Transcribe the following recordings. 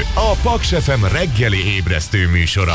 a Paks FM reggeli ébresztő műsora.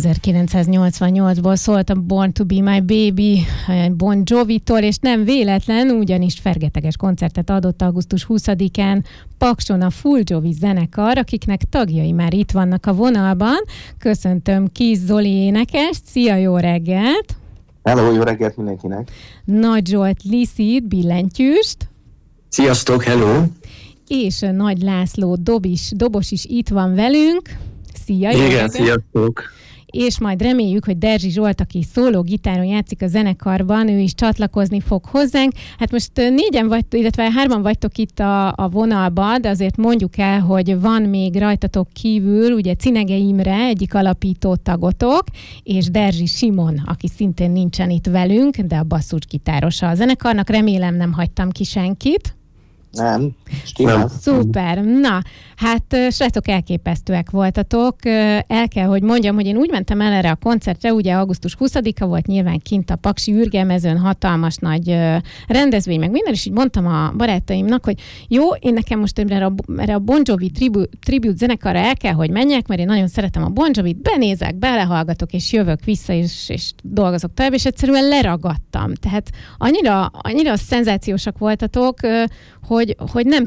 1988-ból szólt a Born to be my baby Bon Jovitól, és nem véletlen, ugyanis fergeteges koncertet adott augusztus 20-án Pakson a Full Jovi zenekar, akiknek tagjai már itt vannak a vonalban. Köszöntöm Kiss Zoli énekest, szia, jó reggelt! Hello, jó reggelt mindenkinek! Nagy Zsolt Liszit, billentyűst. Sziasztok, hello! És Nagy László dobos is itt van velünk. Szia, jó reggelt! Sziasztok! És majd reméljük, hogy Derzsi Zsolt, aki szóló gitáron játszik a zenekarban, ő is csatlakozni fog hozzánk. Hát most négyen vagytok, illetve hárman vagytok itt a vonalban, de azért mondjuk el, hogy van még rajtatok kívül, ugye Cinege Imre, egyik alapító tagotok, és Derzsi Simon, aki szintén nincsen itt velünk, de a basszusgitárosa a zenekarnak. Remélem nem hagytam ki senkit. Nem. Szuper. Na, hát srácok, elképesztőek voltatok. El kell, hogy mondjam, hogy én úgy mentem el erre a koncertre, ugye augusztus 20-a volt nyilván kint a Paksi Ürgelmezőn, hatalmas nagy rendezvény, meg minden, és így mondtam a barátaimnak, hogy jó, én nekem most erre a Bon Jovi tribute zenekarra el kell, hogy menjek, mert én nagyon szeretem a Bon Jovit, benézek, belehallgatok, és jövök vissza, és dolgozok tovább, és egyszerűen leragadtam. Tehát annyira szenzációsak voltatok, hogy nem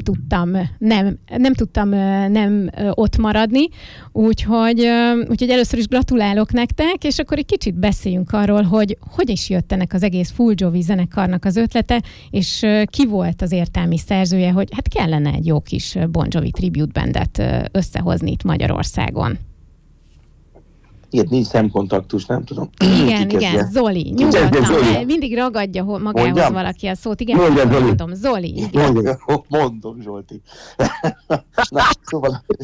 tudtam nem ott maradni, úgyhogy először is gratulálok nektek, és akkor egy kicsit beszéljünk arról, hogy is jött ennek az egész Full Jovi zenekarnak az ötlete, és ki volt az értelmi szerzője, hogy hát kellene egy jó kis Bon Jovi tribute bandet összehozni itt Magyarországon. Ilyet nincs szemkontaktus, nem tudom. Igen, Zoli, nyugodtan, mindig ragadja magához valaki a szót. Igen, mondom, Zoli. Mondom, Zsolti. Szóval,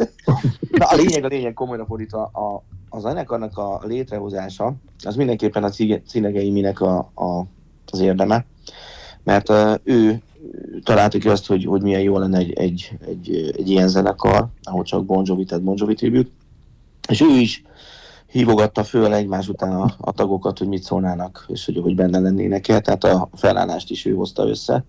a lényeg komolyra fordítva, a zenekarnak a létrehozása, az mindenképpen a Cinege Iminek az érdeme, mert ő találta ki azt, hogy milyen jó lenne egy ilyen zenekar, ahol csak Bon Jovi, tehát Bon Jovi tribute, és ő is hívogatta föl egymás után a tagokat, hogy mit szólnának, és hogy benne lennének el, tehát a felállást is ő hozta össze.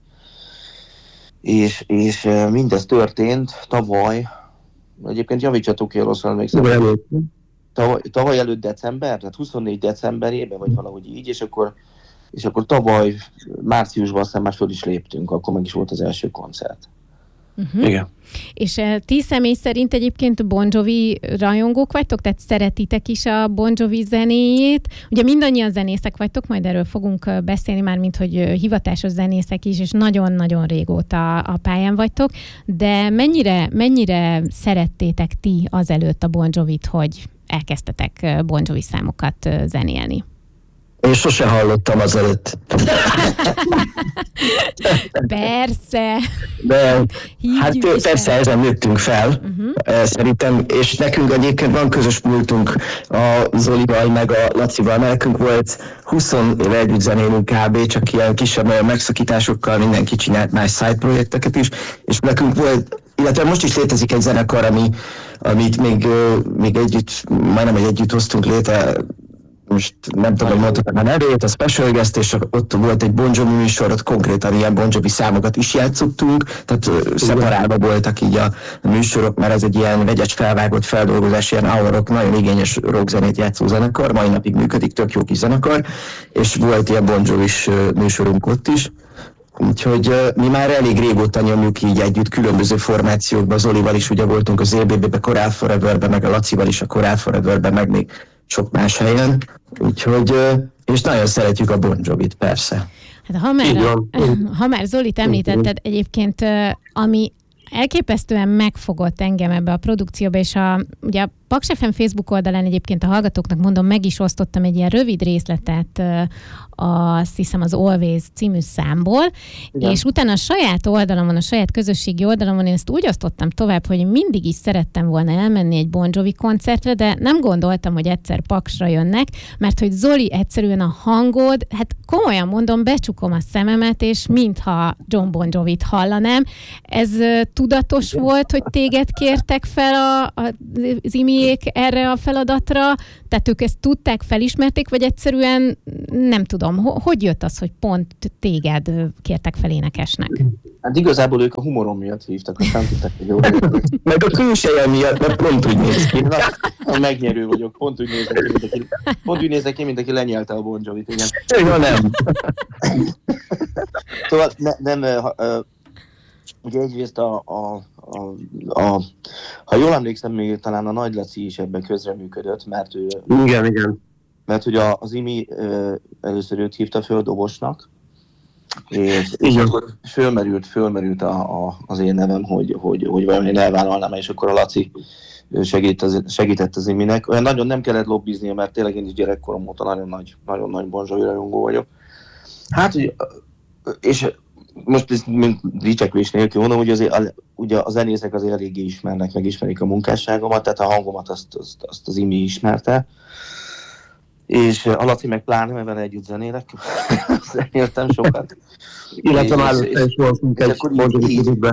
És mindez történt tavaly, egyébként javítsatok ki, rosszul emlékszem. Tavaly előtt december, tehát 24 decemberében, vagy valahogy így, és akkor tavaly márciusban aztán már föl is léptünk, akkor meg is volt az első koncert. Uh-huh. Igen. És ti személy szerint egyébként Bon Jovi rajongók vagytok? Tehát szeretitek is a Bon Jovi zenéjét? Ugye mindannyian zenészek vagytok, majd erről fogunk beszélni már, mint hogy hivatásos zenészek is, és nagyon-nagyon régóta a pályán vagytok, de mennyire szerettétek ti azelőtt a Bon Jovit, hogy elkezdtetek Bon Jovi számokat zenélni? Én sose hallottam azelőtt. Persze. De hát persze ezen nőttünk fel, szerintem, és nekünk egyébként van közös múltunk a Zolival, meg a Lacival, mert nekünk volt 20 éve együtt zenélünk kb. Csak ilyen kisebb megszakításokkal, mindenki csinált más side projekteket is, és nekünk volt, illetve most is létezik egy zenekar, amit még együtt, majdnem együtt hoztunk létre, most nem tudom, hogy mondhatom a nevét, a Special Guest, és ott volt egy Bon Jovi műsor, ott konkrétan ilyen Bon Jovi számokat is játszottunk, tehát szeparálva voltak így a műsorok, mert ez egy ilyen vegyes felvágott feldolgozás, ilyen hour-ok, nagyon igényes rockzenét játszó zenekar, mai napig működik, tök jó kis zenekar, és volt ilyen Bon Jovis műsorunk ott is. Úgyhogy mi már elég régóta nyomjuk így együtt különböző formációkban, Zolival is ugye voltunk az EBB-be, Coral Forever-be, meg a Lacival is a Coral Forever-be, meg még sok más helyen, úgyhogy, és nagyon szeretjük a Bon Jovit, persze. Hát ha már Zolit említetted, egyébként ami elképesztően megfogott engem ebbe a produkcióba, és ugye a Paks FM Facebook oldalán egyébként a hallgatóknak mondom, meg is osztottam egy ilyen rövid részletet, azt hiszem az Always című számból, igen. És utána a saját oldalamon, a saját közösségi oldalamon én ezt úgy osztottam tovább, hogy mindig is szerettem volna elmenni egy Bon Jovi koncertre, de nem gondoltam, hogy egyszer Paksra jönnek, mert hogy Zoli, egyszerűen a hangod, hát komolyan mondom, becsukom a szememet, és mintha John Bon Jovit hallanám. Ez tudatos volt, hogy téged kértek fel az IMI Imiék erre a feladatra? Tehát ők ezt tudták, felismerték, vagy egyszerűen nem tudom, hogy jött az, hogy pont téged kértek fel énekesnek? Hát igazából ők a humorom miatt hívtak, azt nem tudták, hogy jó. Meg a külseje miatt, mert pont úgy néz ki. Na, megnyerő vagyok, pont úgy nézek ki, mint aki lenyelte a Bon Jovit, igen. Nem. Szóval ugye egyrészt ha jól emlékszem, még talán a Nagy Laci is ebben közreműködött, mert ő... Igen. Mert ugye az először őt hívta föl dobosnak, és akkor fölmerült az én nevem, hogy vajon én elvállalnám, és akkor a Laci segített az Iminek. Olyan nagyon nem kellett lobbiznia, mert tényleg én is gyerekkorom óta nagyon nagy Bon Jovi rajongó vagyok. Hát, és most ezt dicsekvés nélkül mondom, hogy ugye a zenészek azért eléggé ismernek, megismerik a munkásságomat, tehát a hangomat azt az Imi ismerte. És a Laci meg pláne, mert vele együtt zenélek. Zenéltem sokat. Illetve már is voltunk egy Bon Jovi klubba.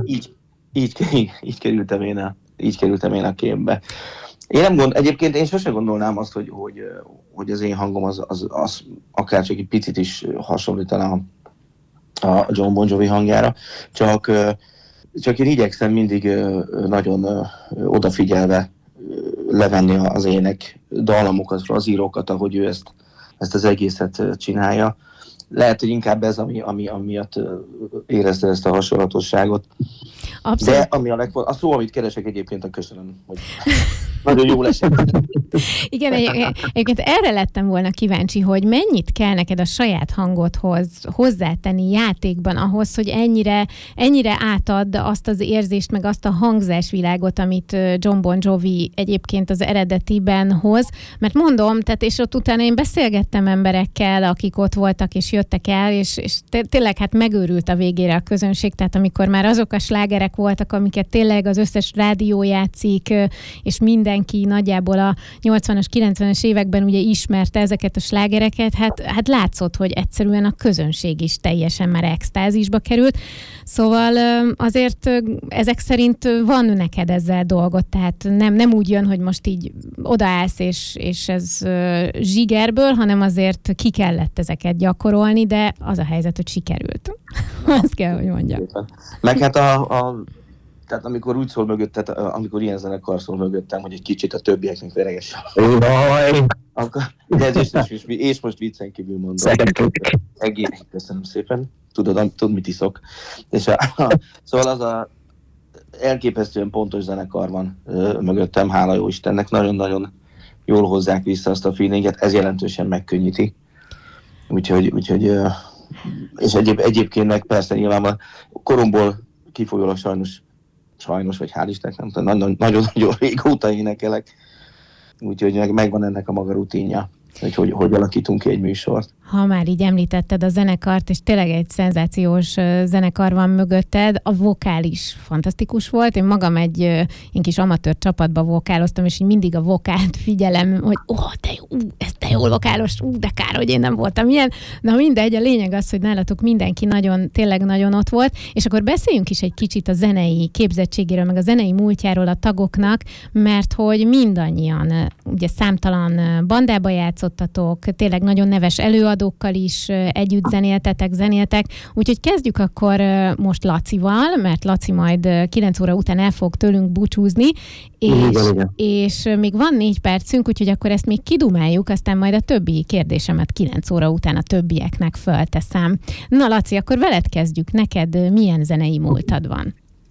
Így kerültem én a képbe. Egyébként én sose gondolnám azt, hogy az én hangom az akár csak egy picit is hasonlítana a John Bon Jovi hangjára, csak én igyekszem mindig nagyon odafigyelve levenni az ének dallamokat, az írókat, ahogy ő ezt az egészet csinálja. Lehet, hogy inkább ez, ami miatt érezte ezt a hasonlatosságot. Abszolút. De ami a szó, amit keresek egyébként, köszönöm, hogy nagyon jó esett. Igen, egyébként erre lettem volna kíváncsi, hogy mennyit kell neked a saját hangodhoz hozzátenni játékban ahhoz, hogy ennyire átadd azt az érzést, meg azt a hangzásvilágot, amit John Bon Jovi egyébként az eredetiben hoz. Mert mondom, tehát és ott utána én beszélgettem emberekkel, akik ott voltak és jöttek el, és tényleg hát megőrült a végére a közönség, tehát amikor már azok a slágerek voltak, amiket tényleg az összes rádió játszik, és mindenki nagyjából a 80-as, 90-es években ugye ismerte ezeket a slágereket, hát látszott, hogy egyszerűen a közönség is teljesen már extázisba került. Szóval azért ezek szerint van neked ezzel dolgot, tehát nem úgy jön, hogy most így odaállsz, és ez zsigerből, hanem azért ki kellett ezeket gyakorolni, de az a helyzet, hogy sikerült. Azt kell, hogy mondjam. Meg hát tehát amikor úgy szól mögöttet, amikor ilyen zenekar szól mögöttem, hogy egy kicsit a többieknek vereges. És most viccen kívül mondom. Köszönöm szépen. Tudod, mit iszok. És szóval az elképesztően pontos zenekar van mögöttem, hála jó Istennek. Nagyon-nagyon jól hozzák vissza azt a feelinget, ez jelentősen megkönnyíti. Úgyhogy és egyébként meg persze nyilván koromból kifolyólag sajnos, vagy hál' Istennek, nem tudom, nagyon-nagyon régóta énekelek, úgyhogy megvan ennek a maga rutinja, hogy alakítunk ki egy műsort. Ha már így említetted a zenekart, és tényleg egy szenzációs zenekar van mögötted, a vokál is fantasztikus volt. Én magam egy én kis amatőr csapatban vokáloztam, és így mindig a vokált figyelem, hogy ez te jól vokálos, de kár, hogy én nem voltam ilyen. Na mindegy, a lényeg az, hogy nálatok mindenki tényleg nagyon ott volt, és akkor beszéljünk is egy kicsit a zenei képzettségéről, meg a zenei múltjáról a tagoknak, mert hogy mindannyian, ugye számtalan bandába játszottatok, tényleg nagyon neves előadókkal is együtt zenéltek, úgyhogy kezdjük akkor most Lacival, mert Laci majd 9 óra után el fog tőlünk búcsúzni, és még van 4 percünk, úgyhogy akkor ezt még kidumáljuk, aztán majd a többi kérdésemet 9 óra után a többieknek fölteszem. Na Laci, akkor veled kezdjük. Neked milyen zenei múltad van?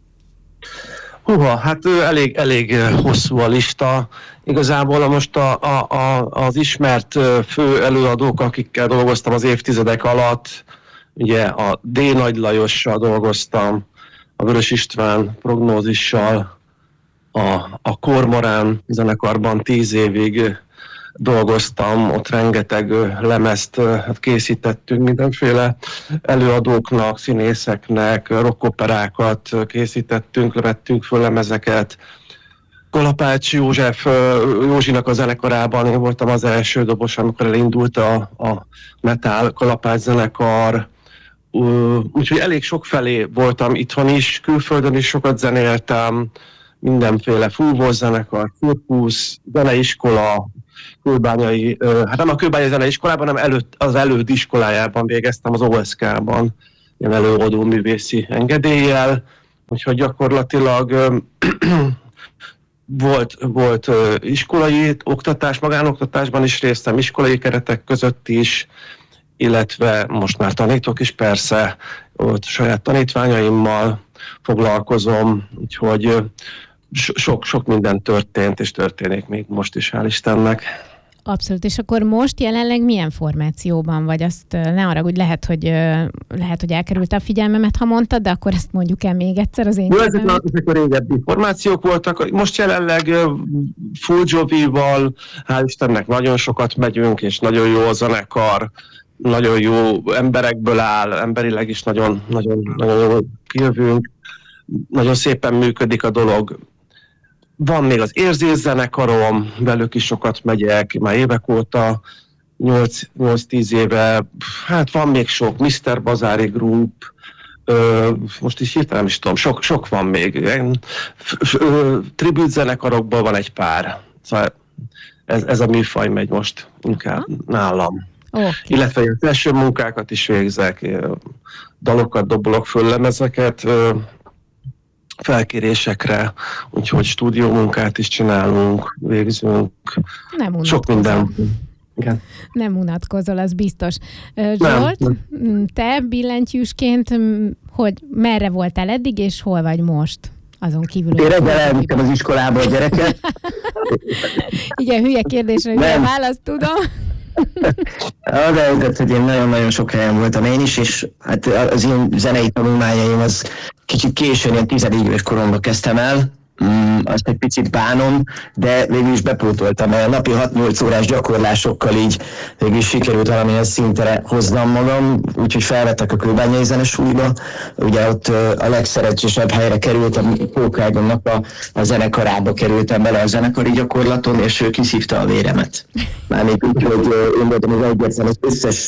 Hát elég hosszú a lista. Igazából most az ismert fő előadók, akikkel dolgoztam az évtizedek alatt, ugye a D. Nagy Lajossal dolgoztam, a Vörös István Prognózissal, a Kormorán zenekarban 10 évig dolgoztam, ott rengeteg lemezt készítettünk mindenféle előadóknak, színészeknek, rockoperákat készítettünk, vettünk föl lemezeket. Kalapács Józsinak a zenekarában én voltam az első dobos, amikor elindult a metal Kalapács zenekar. Úgyhogy elég sok felé voltam itthon is, külföldön is sokat zenéltem, mindenféle fúvózenekar, cirkusz, zeneiskola, kőbányai, hát nem a kőbányai zeneiskolában, hanem az előd iskolájában végeztem, az OSK-ban, ilyen előadó művészi engedéllyel, úgyhogy gyakorlatilag volt iskolai oktatás, magánoktatásban is résztem, iskolai keretek között is, illetve most már tanítok is persze, ott saját tanítványaimmal foglalkozom, úgyhogy sok minden történt, és történik még most is, hál' Istennek. Abszolút, és akkor most jelenleg milyen formációban vagy? Azt ne haragudj, lehet, hogy elkerült a figyelmemet, ha mondtad, de akkor ezt mondjuk el még egyszer az én kedvemet. Ezek a régebbi formációk voltak. Most jelenleg Full Jovival, hál' Istennek nagyon sokat megyünk, és nagyon jó a zenekar, nagyon jó emberekből áll, emberileg is nagyon jól kijövünk. Nagyon szépen működik a dolog. Van még az Érzés zenekarom, velük is sokat megyek, már évek óta, 8-10 éve, hát van még sok, Mr. Bazári Group, most is hirtelen is tudom, sok van még. Tribute zenekarokból van egy pár, szóval ez a műfaj megy most inkább nálam. Okay. Illetve ilyen felső munkákat is végzek, dalokat dobolok föl, lemezeket, felkérésekre, úgyhogy stúdiómunkát is csinálunk, végzünk. Sok minden. Igen. Nem unatkozol, az biztos. Zsolt, te billentyűsként, hogy merre voltál eddig, és hol vagy most? Azon kívül... Én reggel elvittem az iskolába a gyereket. Igen, hülye kérdésre, hülye választ tudom. De hogy én nagyon-nagyon sok helyen voltam én is, és hát az én zenei tanulmányaim az kicsit későn, ilyen 10 éves koromban kezdtem el, azt egy picit bánom, de végül is bepótoltam, mert a napi 6-8 órás gyakorlásokkal így végül is sikerült valamilyen szintre hoznom magam, úgyhogy felvettek a Kőbányai Zenesúlyba. Ugye ott a legszerencsésebb helyre kerültem, Pókágyonnak a zenekarába kerültem bele a zenekari gyakorlaton, és ő kiszívta a véremet. Mármint úgy, hogy én voltam az egyetlen, az összes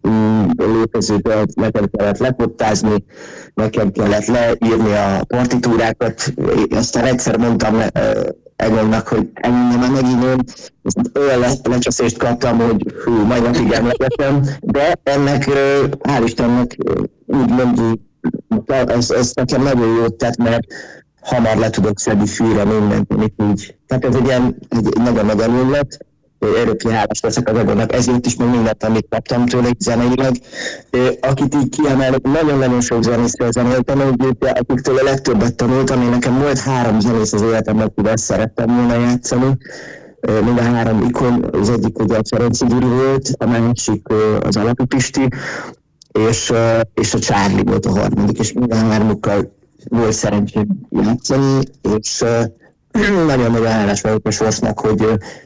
létezőt nekem kellett lepottázni, nekem kellett leírni a partitúrákat, aztán egyszer mondtam Egonnak, hogy engem már megint olyan lecseszést kaptam, hogy majd napig emlegetem, de ennek, hál' Istennek, úgy mondjuk, ez nekem nagyon jót tett, mert hamar le tudok szedni fűre mindent, amit úgy. Tehát ez egy nagyon nagy előnylet. Örökké hálás leszek az Egonnak, ezért is meg mindent, amit kaptam tőle zeneileg. Akit így kiemelek, nagyon-nagyon sok zenészről zenéltem, akiktől a legtöbbet tanultam. Én nekem volt 3 zenész az életemben, akivel szerettem volna játszani. Mind a 3 ikon, az egyik ugye a Ferenci Gyuri volt, a másik az Alapú Pisti, és a Charlie volt a harmadik, és mind a 3-ukkal volt szerencsém játszani, és nagyon-nagyon hálás vagyok a sorsnak, hogy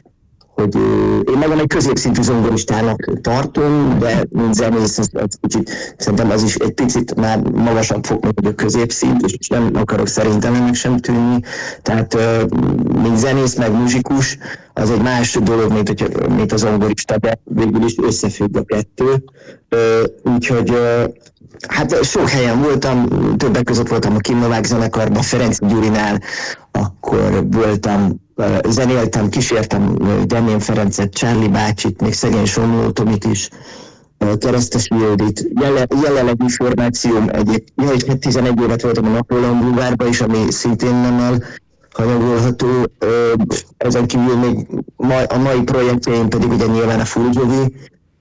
én magam egy középszintű zongoristának tartom, de mint zenész, ez kicsit, szerintem az is egy picit már magasabb fok, mint a középszint, és nem akarok szerintem ennek sem tűnni. Tehát mint zenész, meg muzsikus, az egy más dolog, mint a zongorista, de végül is összefügg a kettő. Úgyhogy hát sok helyen voltam, többek között voltam a Kim Novák zenekarban, Ferenc Gyurinál, akkor voltam, zenéltem, kísértem Demjén Ferencet, Charlie bácsit, még szegény Somló Tomit is, Keresztes Judit. Jelenlegi formációm 11 évet voltam a Napóleon Bulvárban is, ami szintén nem elhanyagolható. Ezen kívül még a mai projektjeim pedig ugye nyilván a Full Jovi,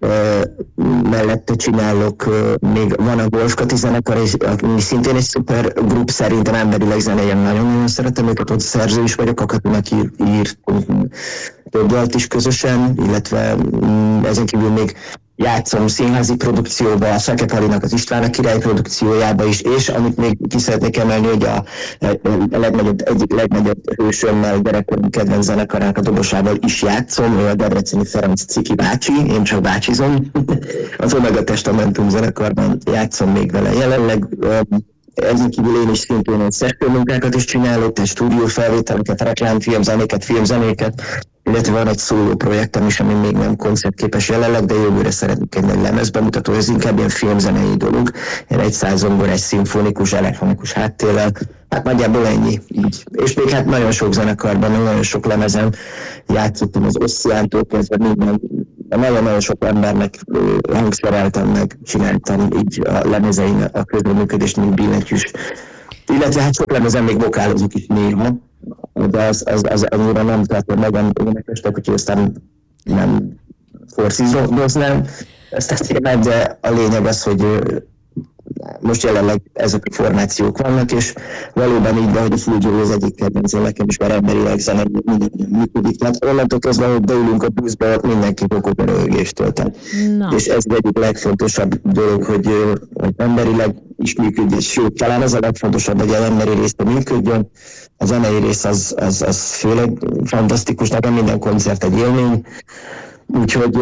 mellette csinálok, még van a Wolf Kati zenekar, ami szintén egy szuper grup, szerintem emberileg zenéjen nagyon-nagyon szeretem őket, ott szerző is vagyok, a Katinak írt több dalt is közösen, illetve ezen kívül még játszom színházi produkcióba, a Fekete Alinak az István a Király produkciójába is, és amit még ki szeretnék emelni, hogy a egyik legnagyobb hősömmel, gyerekkorom kedvenc zenekarák a dobosával is játszom, ő a debreceni Ferenc Ciki bácsi, én csak bácsizom, az Omega Testamentum zenekarban játszom még vele jelenleg. Ezen kívül én is szintén szessió munkákat is csinálok, tehát stúdiófelvételeket, reklámfilmzenéket, filmzenéket, illetve van egy szóló projektem is, ami még nem koncertképes jelenleg, de jövőre szeretnék egy nagy lemezbemutató, ez inkább ilyen filmzenei dolog, egy 100 zongor, egy szimfonikus, elektronikus háttérrel, hát nagyjából ennyi. Így. És még hát nagyon sok zenekarban, nagyon sok lemezen játszottam az Ossiántól kezdve minden, nagyon-nagyon sok embernek hangszereltem meg, csináltam így a lemezein a közreműködést, mint billentyűs. Illetve hát sok lemezen még vokálozok is néha, de az annyira nem tartom magam énekesnek, úgyhogy aztán nem forszíroznám ezt a témát, de a lényeg az, hogy most jelenleg ezek a formációk vannak, és valóban így, de hogy a Fulgio az egyik kedvencem nekem is, mert emberileg zene minden működik. Tehát onnantól kezdve, hogy beülünk a buszba, mindenki bokog a röhögéstől. És ez az egyik legfontosabb dolog, hogy emberileg is működjön. Sőt, talán az a legfontosabb, hogy az emberi része működjön. A zenei rész az főleg fantasztikus, nekem minden koncert egy élmény. Úgyhogy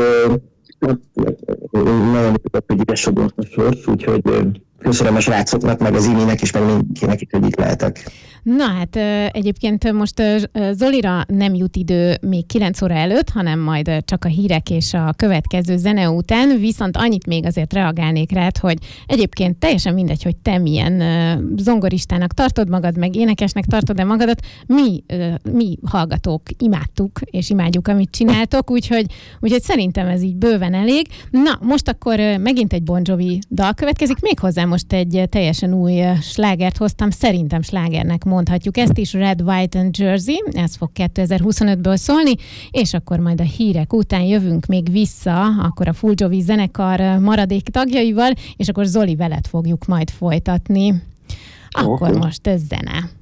nagyon tudok, hogy ide sodort a sors, úgyhogy köszönöm a srácoknak, meg az Iminek is, meg mindenkinek is, hogy itt lehetek. Na hát egyébként most Zolira nem jut idő még 9 óra előtt, hanem majd csak a hírek és a következő zene után, viszont annyit még azért reagálnék rád, hogy egyébként teljesen mindegy, hogy te milyen zongoristának tartod magad, meg énekesnek tartod-e magadat, mi hallgatók imádtuk és imádjuk, amit csináltok, úgyhogy szerintem ez így bőven elég. Na, most akkor megint egy Bon Jovi dal következik, méghozzá most egy teljesen új slágert hoztam, szerintem slágernek mondhatjuk ezt is, Red, White and Jersey, ez fog 2025-ből szólni, és akkor majd a hírek után jövünk még vissza, akkor a Full Jovi zenekar maradék tagjaival, és akkor Zoli veled fogjuk majd folytatni. Akkor most ez zene.